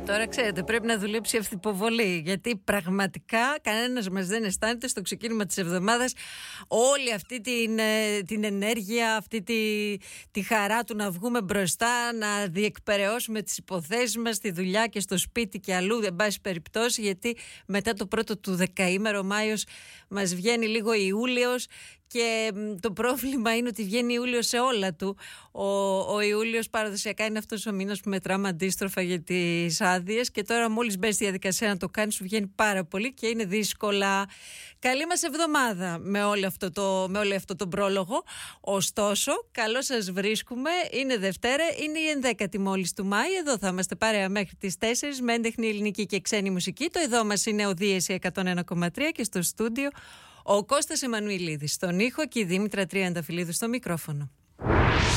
Τώρα ξέρετε, πρέπει να δουλέψει η αυθυποβολή. Γιατί πραγματικά κανένας μας δεν αισθάνεται στο ξεκίνημα της εβδομάδας όλη αυτή την ενέργεια, αυτή τη χαρά του να βγούμε μπροστά, να διεκπεραιώσουμε τις υποθέσεις μας στη δουλειά και στο σπίτι και αλλού, εν πάση περιπτώσει. Γιατί μετά το πρώτο του δεκαήμερο, Μάιος, μας βγαίνει λίγο Ιούλιος. Και το πρόβλημα είναι ότι βγαίνει Ιούλιος σε όλα του. Ο Ιούλιος παραδοσιακά είναι αυτός ο μήνας που μετράμε αντίστροφα για τις άδειες. Και τώρα, μόλις μπες στη διαδικασία να το κάνεις, σου βγαίνει πάρα πολύ και είναι δύσκολα. Καλή μας εβδομάδα με όλο αυτό το πρόλογο. Ωστόσο, καλώς σας βρίσκουμε. Είναι Δευτέρα, είναι η 11η μόλις του Μάη. Εδώ θα είμαστε παρέα μέχρι τις 4 με έντεχνη ελληνική και ξένη μουσική. Το εδώ μας είναι ο Δίεση 101,3 και στο στούντιο ο Κώστας Εμμανουηλίδης στον ήχο και η Δήμητρα Τριανταφυλλίδου στο μικρόφωνο.